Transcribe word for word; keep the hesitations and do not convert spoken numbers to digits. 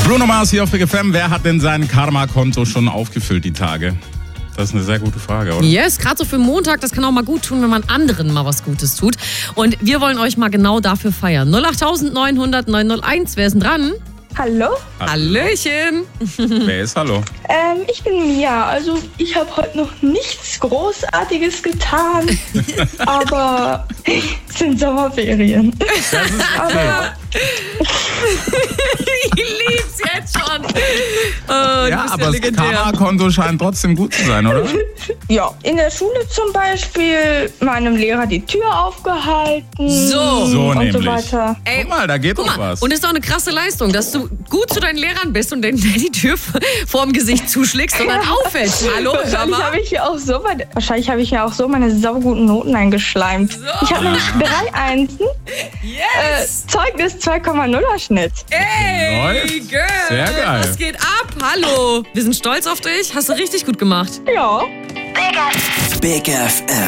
Bruno Mars hier auf Big F M. Wer hat denn sein Karma-Konto schon aufgefüllt die Tage? Das ist eine sehr gute Frage, oder? Yes, gerade so für Montag, das kann auch mal gut tun, wenn man anderen mal was Gutes tut. Und wir wollen euch mal genau dafür feiern. null acht neun null null neun null eins, wer ist denn dran? Hallo? Hallöchen. Wer ist hallo? Ähm, ich bin Mia. Also ich habe heute noch nichts Großartiges getan, aber es sind Sommerferien. Das ist okay. Aber Ich lieb's jetzt schon. Oh, Ja, aber das Karma-Konto scheint trotzdem gut zu sein, oder? ja, in der Schule zum Beispiel meinem Lehrer die Tür aufgehalten. So. So und nämlich. so weiter. Ey, Guck mal, da geht guck doch mal. was. Und es ist auch eine krasse Leistung, dass du gut zu deinen Lehrern bist und denen die Tür vorm Gesicht zuschlägst und dann auffällst. Hallo, hör Wahrscheinlich mal. habe ich ja auch so meine, wahrscheinlich habe ich ja auch so meine sauguten Noten eingeschleimt. So. Ich habe nämlich drei Einsen, äh, Yes. Zeugnis zwei Komma nuller Schnitt. Ey, Läuft. Girl. Sehr geil. Was geht ab? Hallo. Wir sind stolz auf dich. Hast du richtig gut gemacht. Ja. Big F M.